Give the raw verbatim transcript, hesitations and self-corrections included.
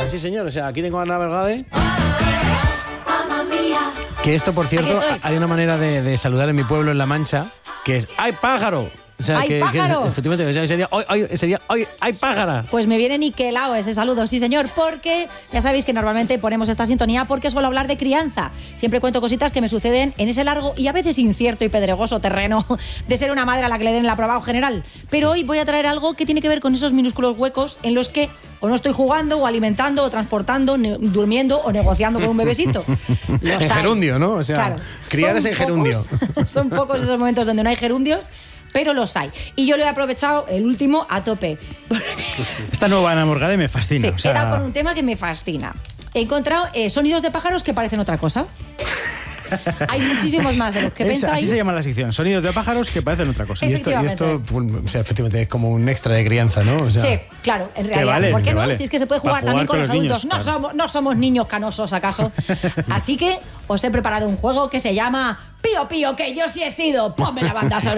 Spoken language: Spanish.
sí señor, o sea, aquí tengo a Ana Vergade. Que esto, por cierto, hay una manera de, de saludar en mi pueblo, en La Mancha, que es ¡ay, pájaro! O sea, ¡ay, que, pájaro! Que, efectivamente, o sea, sería ¡ay, ay, sería, ay, ay, pájara! Pues me viene niquelado ese saludo, sí señor, porque ya sabéis que normalmente ponemos esta sintonía porque suelo hablar de crianza. Siempre cuento cositas que me suceden en ese largo y a veces incierto y pedregoso terreno de ser una madre a la que le den el aprobado general. Pero hoy voy a traer algo que tiene que ver con esos minúsculos huecos en los que o no estoy jugando, o alimentando, o transportando, ne- durmiendo o negociando con un bebecito. Los En hay. gerundio, ¿no? O sea, Claro, criar son es en gerundio. pocos- son pocos esos momentos donde no hay gerundios, pero los hay. Y yo lo he aprovechado, el último, a tope. Esta nueva Ana Vergade me fascina. Sí, o sea, he dado con un tema que me fascina. He encontrado eh, sonidos de pájaros que parecen otra cosa. Hay muchísimos más de los que esa- pensáis. así se llama la sección. Sonidos de pájaros que parecen otra cosa. Y esto, y Efectivamente. esto pues, o sea, efectivamente, es como un extra de crianza, ¿no? O sea, Sí, claro, en realidad. vale, ¿Por qué que no? vale. Si es que se puede Para jugar también jugar con, con los los adultos. niños, no, claro. somos, no somos niños canosos, ¿acaso? Así que os he preparado un juego que se llama Pío Pío, que yo sí he sido. Ponme la banda sonora.